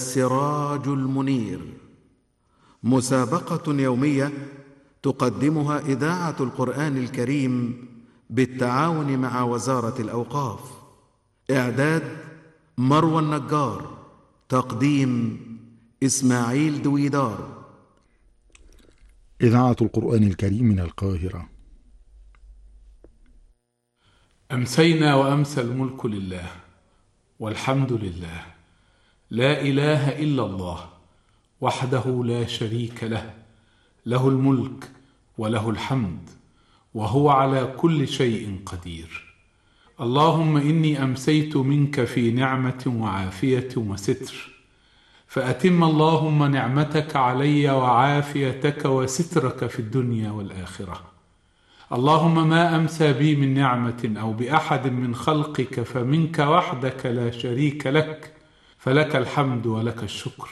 السراج المنير، مسابقة يومية تقدمها إذاعة القرآن الكريم بالتعاون مع وزارة الأوقاف. إعداد مروى النجار، تقديم إسماعيل دويدار. إذاعة القرآن الكريم من القاهرة. أمسينا وأمسى الملك لله، والحمد لله، لا إله إلا الله وحده لا شريك له، له الملك وله الحمد وهو على كل شيء قدير. اللهم إني أمسيت منك في نعمة وعافية وستر، فأتم اللهم نعمتك علي وعافيتك وسترك في الدنيا والآخرة. اللهم ما أمسى بي من نعمة أو بأحد من خلقك فمنك وحدك لا شريك لك، فلك الحمد ولك الشكر.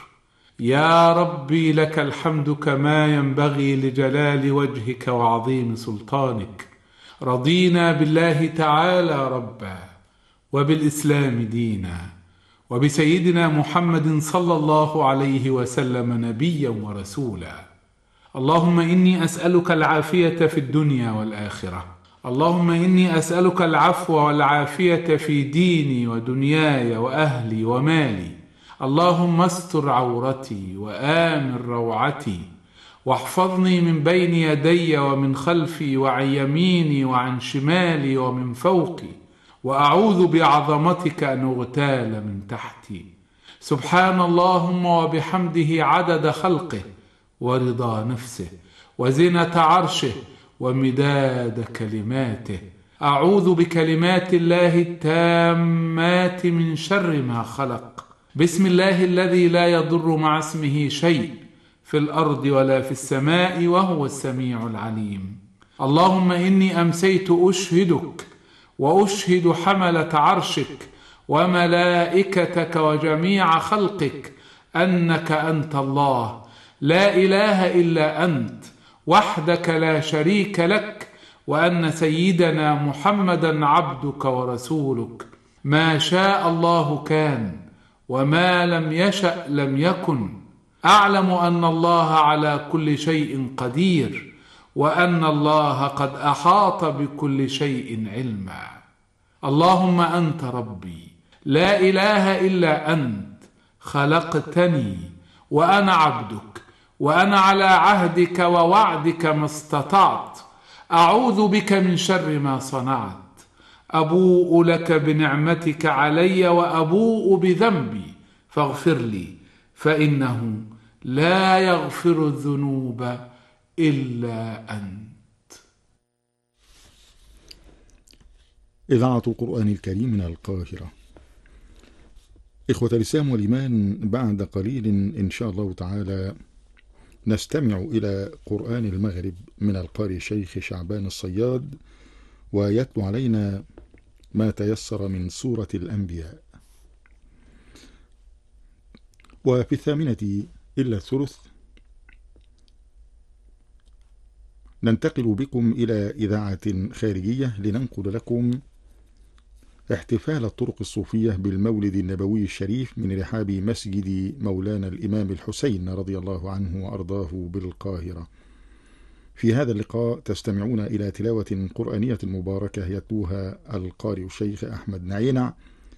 يا ربي لك الحمد كما ينبغي لجلال وجهك وعظيم سلطانك. رضينا بالله تعالى ربا، وبالإسلام دينا، وبسيدنا محمد صلى الله عليه وسلم نبيا ورسولا. اللهم إني أسألك العافية في الدنيا والآخرة. اللهم إني أسألك العفو والعافية في ديني ودنياي وأهلي ومالي. اللهم استر عورتي وآمن روعتي، واحفظني من بين يدي ومن خلفي وعن يميني وعن شمالي ومن فوقي، وأعوذ بعظمتك أن أغتال من تحتي. سبحان اللهم وبحمده عدد خلقه ورضا نفسه وزنة عرشه ومداد كلماته. أعوذ بكلمات الله التامات من شر ما خلق. بسم الله الذي لا يضر مع اسمه شيء في الأرض ولا في السماء وهو السميع العليم. اللهم إني أمسيت أشهدك وأشهد حملة عرشك وملائكتك وجميع خلقك أنك أنت الله، لا إله إلا أنت وحدك لا شريك لك، وأن سيدنا محمدا عبدك ورسولك. ما شاء الله كان، وما لم يشأ لم يكن. أعلم أن الله على كل شيء قدير، وأن الله قد أحاط بكل شيء علما. اللهم أنت ربي، لا إله إلا أنت، خلقتني وأنا عبدك، وأنا على عهدك ووعدك ما استطعت. أعوذ بك من شر ما صنعت. أبوء لك بنعمتك علي وأبوء بذنبي، فاغفر لي، فإنه لا يغفر الذنوب إلا أنت. إذاعة القرآن الكريم من القاهرة. إخوة الإسلام والإيمان، بعد قليل إن شاء الله تعالى نستمع إلى قرآن المغرب من القارئ الشيخ شعبان الصياد، ويتلو علينا ما تيسر من سورة الأنبياء. وفي 8 إلا الثلث ننتقل بكم إلى إذاعة خارجية لننقل لكم احتفال الطرق الصوفية بالمولد النبوي الشريف من رحاب مسجد مولانا الإمام الحسين رضي الله عنه وأرضاه بالقاهرة. في هذا اللقاء تستمعون إلى تلاوة قرآنية مباركة يتلوها القارئ الشيخ أحمد نعينع،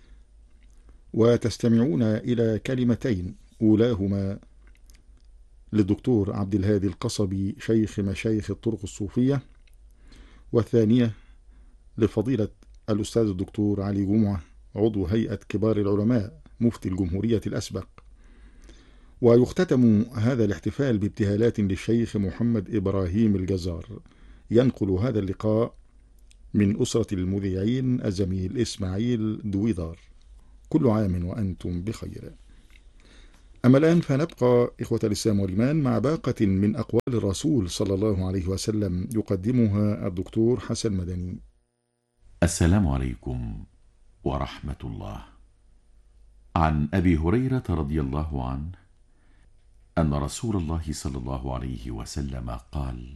وتستمعون إلى كلمتين، أولاهما للدكتور عبد الهادي القصبي شيخ مشايخ الطرق الصوفية، والثانية لفضيلة الأستاذ الدكتور علي جمعة عضو هيئة كبار العلماء مفتي الجمهورية الأسبق. ويختتم هذا الاحتفال بابتهالات للشيخ محمد إبراهيم الجزار. ينقل هذا اللقاء من أسرة المذيعين الزميل إسماعيل دويدار. كل عام وأنتم بخير. أما الآن فنبقى إخوة الإسلام والإيمان مع باقة من أقوال الرسول صلى الله عليه وسلم يقدمها الدكتور حسن مدني. السلام عليكم ورحمة الله. عن أبي هريرة رضي الله عنه أن رسول الله صلى الله عليه وسلم قال: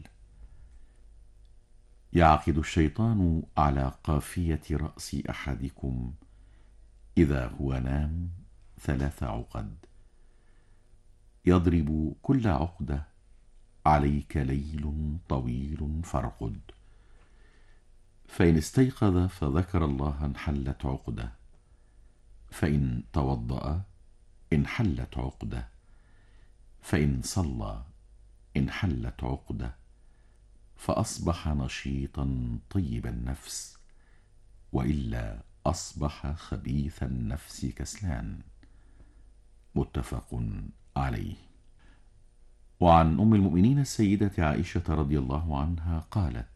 يعقد الشيطان على قافية رأس أحدكم إذا هو نام 3 عقد، يضرب كل عقدة عليك ليل طويل فارقد. فإن استيقظ فذكر الله انحلت عقدة، فإن توضأ انحلت عقدة، فإن صلى انحلت عقدة، فأصبح نشيطا طيب النفس، وإلا أصبح خبيث النفس كسلان. متفق عليه. وعن أم المؤمنين السيدة عائشة رضي الله عنها قالت: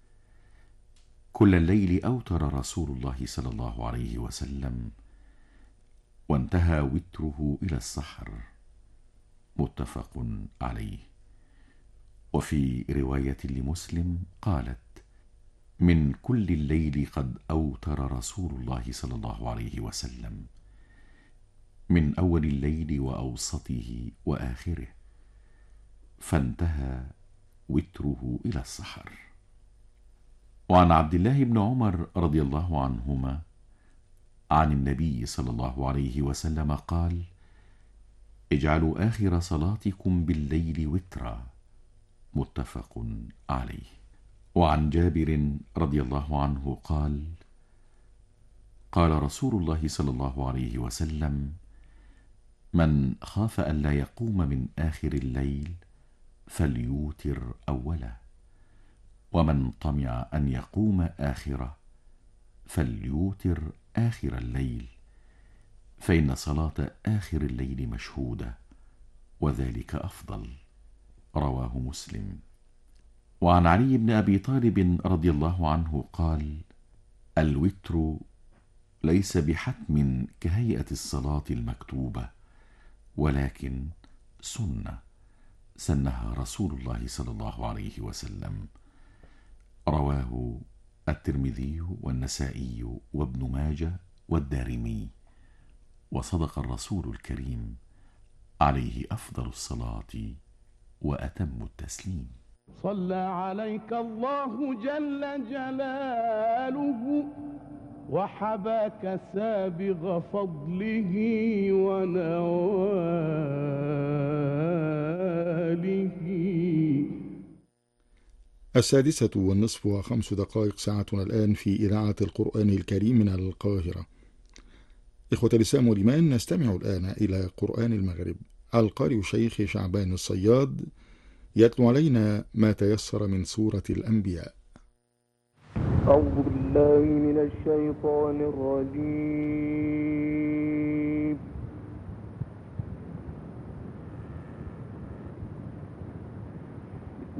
كل الليل أوتر رسول الله صلى الله عليه وسلم، وانتهى وتره إلى السحر. متفق عليه. وفي رواية لمسلم قالت: من كل الليل قد أوتر رسول الله صلى الله عليه وسلم، من أول الليل وأوسطه وآخره، فانتهى وتره إلى السحر. وعن عبد الله بن عمر رضي الله عنهما عن النبي صلى الله عليه وسلم قال: اجعلوا آخر صلاتكم بالليل وترا. متفق عليه. وعن جابر رضي الله عنه قال: قال رسول الله صلى الله عليه وسلم: من خاف أن لا يقوم من آخر الليل فليوتر أوله، ومن طمع أن يقوم آخره فليوتر آخر الليل، فإن صلاة آخر الليل مشهودة، وذلك أفضل. رواه مسلم. وعن علي بن أبي طالب رضي الله عنه قال: الوتر ليس بحتم كهيئة الصلاة المكتوبة، ولكن سنة سنها رسول الله صلى الله عليه وسلم. رواه الترمذي والنسائي وابن ماجه والدارمي. وصدق الرسول الكريم عليه أفضل الصلاة وأتم التسليم. صلى عليك الله جل جلاله، وحباك سابغ فضله ونواله. 6:05 ساعتنا الآن في إذاعة القرآن الكريم من القاهرة. إخوة الإسلام والإيمان، نستمع الآن إلى قرآن المغرب. القارئ شيخ شعبان الصياد يتلو علينا ما تيسر من سورة الأنبياء. أعوذ بالله من الشيطان الرجيم.